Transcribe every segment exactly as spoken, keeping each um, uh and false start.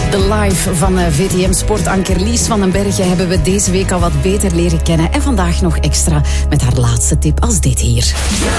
De live van V T M-sportanker Lies van den Bergen hebben we deze week al wat beter leren kennen. En vandaag nog extra met haar laatste tip als dit hier.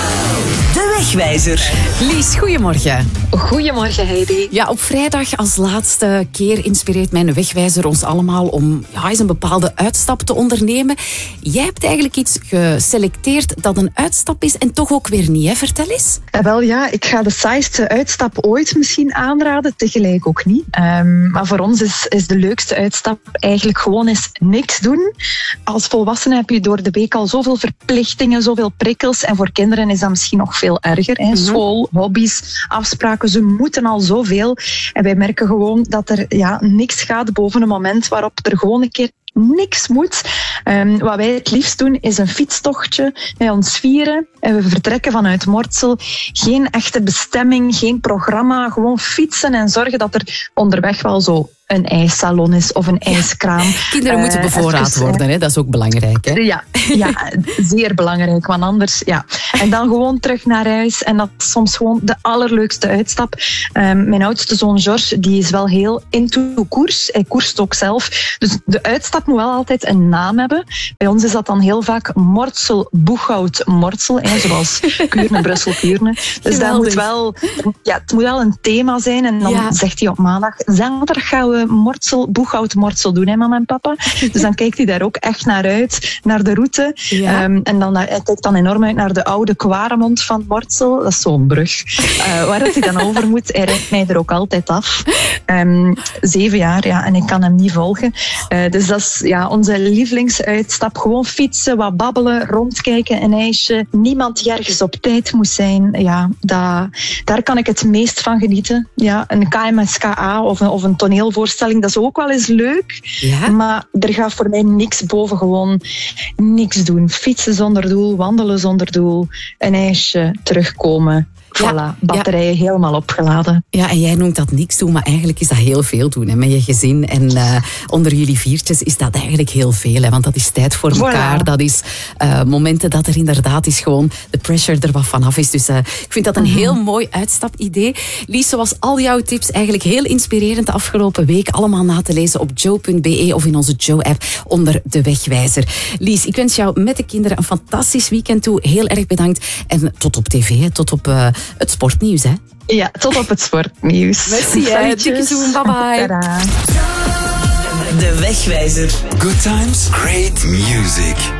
De Wegwijzer. Lies, goedemorgen. Goedemorgen, Heidi. Ja, op vrijdag als laatste keer inspireert mijn Wegwijzer ons allemaal om ja, eens een bepaalde uitstap te ondernemen. Jij hebt eigenlijk iets geselecteerd dat een uitstap is en toch ook weer niet, hè? Vertel eens. Uh, wel ja, ik ga de saaiste uitstap ooit misschien aanraden, tegelijk ook niet. Um, maar voor ons is, is de leukste uitstap eigenlijk gewoon eens niks doen. Als volwassene heb je door de week al zoveel verplichtingen, zoveel prikkels. En voor kinderen is dat misschien nog veel erger. Hè? School, hobby's, afspraken, ze moeten al zoveel. En wij merken gewoon dat er ja, niks gaat boven een moment waarop er gewoon een keer niks moet. Um, wat wij het liefst doen is een fietstochtje met ons vieren. En we vertrekken vanuit Mortsel. Geen echte bestemming, geen programma. Gewoon fietsen en zorgen dat er onderweg wel zo een ijssalon is of een ijskraam. Kinderen uh, moeten bevoorraad even, worden, hè? Dat is ook belangrijk. Hè? Ja, ja, zeer belangrijk. Want anders, ja. En dan gewoon terug naar huis. En dat is soms gewoon de allerleukste uitstap. Um, mijn oudste zoon George, die is wel heel into koers. Hij koerst ook zelf. Dus de uitstap moet wel altijd een naam hebben. Bij ons is dat dan heel vaak Mortsel, Boeghout, Mortsel. Hè, zoals Kuurne, Brussel, Kuurne. Dus dat moet wel, ja, het moet wel een thema zijn. En dan ja. zegt hij op maandag, zaterdag gaan we Mortsel, Boeghout, Mortsel doen, hè, mama en papa. Dus dan kijkt hij daar ook echt naar uit, naar de route. Ja. Um, en dan, hij kijkt dan enorm uit naar de oude Kwaremond van Mortsel. Dat is zo'n brug. Uh, waar hij dan over moet. Hij rijdt mij er ook altijd af. Um, zeven jaar, ja, en ik kan hem niet volgen. Uh, dus dat is ja, onze lievelingsuitstap. Gewoon fietsen, wat babbelen, rondkijken, een ijsje. Niemand die ergens op tijd moet zijn. Ja, dat, daar kan ik het meest van genieten. Ja, een K M S K A of een, of een toneelvoorstelling, dat is ook wel eens leuk. Ja? Maar er gaat voor mij niks boven gewoon niks doen. Fietsen zonder doel, wandelen zonder doel, een ijsje, terugkomen. Ja, voilà, batterijen ja. helemaal opgeladen. Ja, en jij noemt dat niks doen, maar eigenlijk is dat heel veel doen. Hè? Met je gezin en uh, onder jullie viertjes is dat eigenlijk heel veel. Hè? Want dat is tijd voor elkaar. Voilà. Dat is uh, momenten dat er inderdaad is gewoon de pressure er wat vanaf is. Dus uh, ik vind dat een mm-hmm. heel mooi uitstapidee. Lies, zoals al jouw tips eigenlijk heel inspirerend de afgelopen week. Allemaal na te lezen op joe punt b e of in onze Joe-app onder de Wegwijzer. Lies, ik wens jou met de kinderen een fantastisch weekend toe. Heel erg bedankt. En tot op tv, hè? Tot op... Uh, het sportnieuws, hè? Ja, tot op het sportnieuws. Merci, hè. Dikke zoen, bye bye. Tada. De Wegwijzer. Good times, great music.